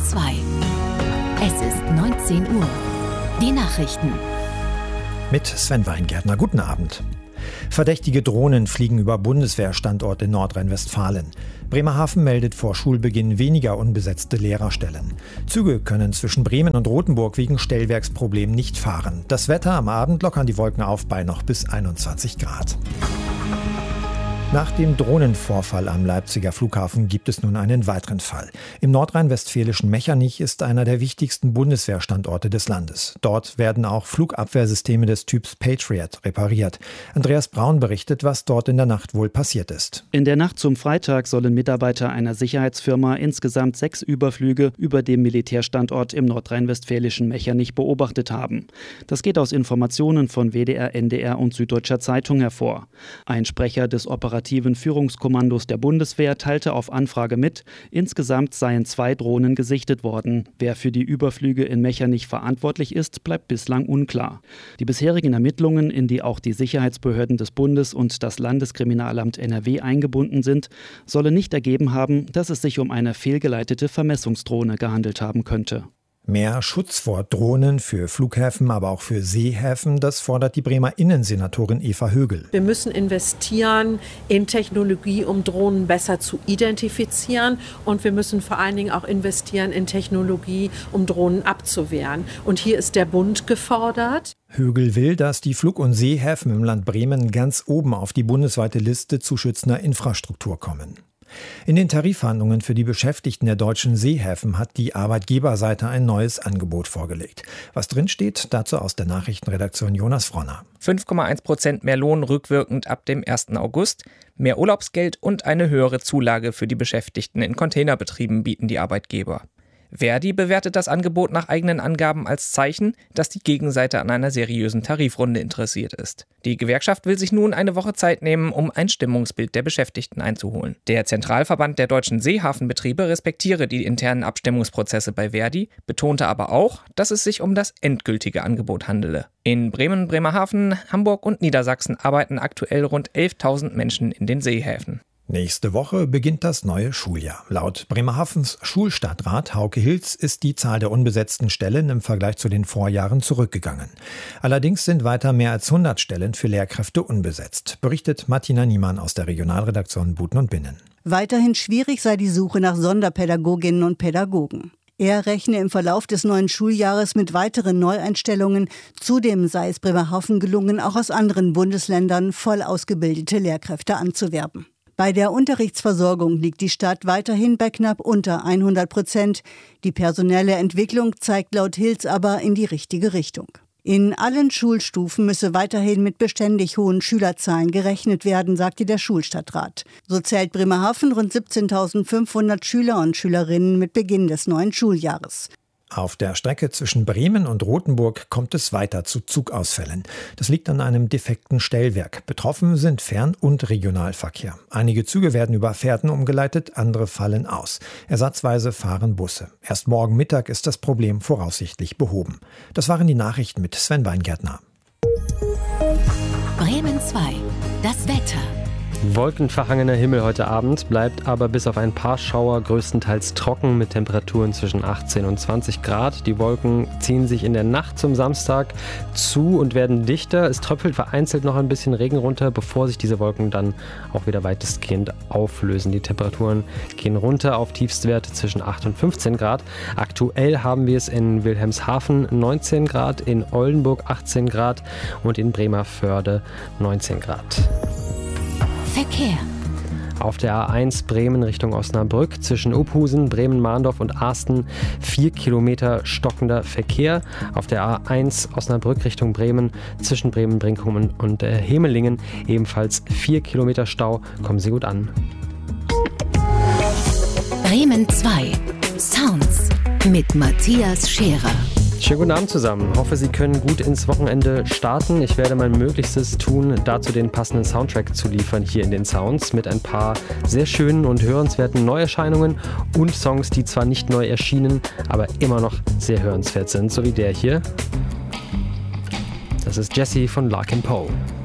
2. Es ist 19 Uhr. Die Nachrichten. Mit Sven Weingärtner. Guten Abend. Verdächtige Drohnen fliegen über Bundeswehrstandort in Nordrhein-Westfalen. Bremerhaven meldet vor Schulbeginn weniger unbesetzte Lehrerstellen. Züge können zwischen Bremen und Rothenburg wegen Stellwerksproblemen nicht fahren. Das Wetter am Abend lockern die Wolken auf bei noch bis 21 Grad. Nach dem Drohnenvorfall am Leipziger Flughafen gibt es nun einen weiteren Fall. Im nordrhein-westfälischen Mechernich ist einer der wichtigsten Bundeswehrstandorte des Landes. Dort werden auch Flugabwehrsysteme des Typs Patriot repariert. Andreas Braun berichtet, was dort in der Nacht wohl passiert ist. In der Nacht zum Freitag sollen Mitarbeiter einer Sicherheitsfirma insgesamt 6 Überflüge über dem Militärstandort im nordrhein-westfälischen Mechernich beobachtet haben. Das geht aus Informationen von WDR, NDR und Süddeutscher Zeitung hervor. Ein Sprecher des operativen Führungskommandos der Bundeswehr teilte auf Anfrage mit, insgesamt seien 2 Drohnen gesichtet worden. Wer für die Überflüge in Mechernich verantwortlich ist, bleibt bislang unklar. Die bisherigen Ermittlungen, in die auch die Sicherheitsbehörden des Bundes und das Landeskriminalamt NRW eingebunden sind, sollen nicht ergeben haben, dass es sich um eine fehlgeleitete Vermessungsdrohne gehandelt haben könnte. Mehr Schutz vor Drohnen für Flughäfen, aber auch für Seehäfen, das fordert die Bremer Innensenatorin Eva Högel. Wir müssen investieren in Technologie, um Drohnen besser zu identifizieren. Und wir müssen vor allen Dingen auch investieren in Technologie, um Drohnen abzuwehren. Und hier ist der Bund gefordert. Högel will, dass die Flug- und Seehäfen im Land Bremen ganz oben auf die bundesweite Liste zu schützender Infrastruktur kommen. In den Tarifverhandlungen für die Beschäftigten der deutschen Seehäfen hat die Arbeitgeberseite ein neues Angebot vorgelegt. Was drinsteht, dazu aus der Nachrichtenredaktion Jonas Fronner. 5,1% mehr Lohn rückwirkend ab dem 1. August, mehr Urlaubsgeld und eine höhere Zulage für die Beschäftigten in Containerbetrieben bieten die Arbeitgeber. Verdi bewertet das Angebot nach eigenen Angaben als Zeichen, dass die Gegenseite an einer seriösen Tarifrunde interessiert ist. Die Gewerkschaft will sich nun eine Woche Zeit nehmen, um ein Stimmungsbild der Beschäftigten einzuholen. Der Zentralverband der deutschen Seehafenbetriebe respektiere die internen Abstimmungsprozesse bei Verdi, betonte aber auch, dass es sich um das endgültige Angebot handele. In Bremen, Bremerhaven, Hamburg und Niedersachsen arbeiten aktuell rund 11.000 Menschen in den Seehäfen. Nächste Woche beginnt das neue Schuljahr. Laut Bremerhavens Schulstadtrat Hauke Hilz ist die Zahl der unbesetzten Stellen im Vergleich zu den Vorjahren zurückgegangen. Allerdings sind weiter mehr als 100 Stellen für Lehrkräfte unbesetzt, berichtet Martina Niemann aus der Regionalredaktion Buten und Binnen. Weiterhin schwierig sei die Suche nach Sonderpädagoginnen und Pädagogen. Er rechne im Verlauf des neuen Schuljahres mit weiteren Neueinstellungen. Zudem sei es Bremerhaven gelungen, auch aus anderen Bundesländern voll ausgebildete Lehrkräfte anzuwerben. Bei der Unterrichtsversorgung liegt die Stadt weiterhin bei knapp unter 100%. Die personelle Entwicklung zeigt laut Hilz aber in die richtige Richtung. In allen Schulstufen müsse weiterhin mit beständig hohen Schülerzahlen gerechnet werden, sagte der Schulstadtrat. So zählt Bremerhaven rund 17.500 Schüler und Schülerinnen mit Beginn des neuen Schuljahres. Auf der Strecke zwischen Bremen und Rothenburg kommt es weiter zu Zugausfällen. Das liegt an einem defekten Stellwerk. Betroffen sind Fern- und Regionalverkehr. Einige Züge werden über Fährten umgeleitet, andere fallen aus. Ersatzweise fahren Busse. Erst morgen Mittag ist das Problem voraussichtlich behoben. Das waren die Nachrichten mit Sven Weingärtner. Bremen 2. Das Wetter. Wolkenverhangener Himmel heute Abend, bleibt aber bis auf ein paar Schauer größtenteils trocken mit Temperaturen zwischen 18 und 20 Grad. Die Wolken ziehen sich in der Nacht zum Samstag zu und werden dichter. Es tröpfelt vereinzelt noch ein bisschen Regen runter, bevor sich diese Wolken dann auch wieder weitestgehend auflösen. Die Temperaturen gehen runter auf Tiefstwerte zwischen 8 und 15 Grad. Aktuell haben wir es in Wilhelmshaven 19 Grad, in Oldenburg 18 Grad und in Bremervörde 19 Grad. Verkehr. Auf der A1 Bremen Richtung Osnabrück zwischen Uphusen, Bremen-Mahndorf und Asten 4 Kilometer stockender Verkehr. Auf der A1 Osnabrück Richtung Bremen zwischen Bremen-Brinkum und Hemelingen ebenfalls 4 Kilometer Stau. Kommen Sie gut an. Bremen 2. Sounds mit Matthias Scherer. Schönen guten Abend zusammen. Hoffe, Sie können gut ins Wochenende starten. Ich werde mein Möglichstes tun, dazu den passenden Soundtrack zu liefern hier in den Sounds mit ein paar sehr schönen und hörenswerten Neuerscheinungen und Songs, die zwar nicht neu erschienen, aber immer noch sehr hörenswert sind, so wie der hier. Das ist Jessie von Larkin Poe.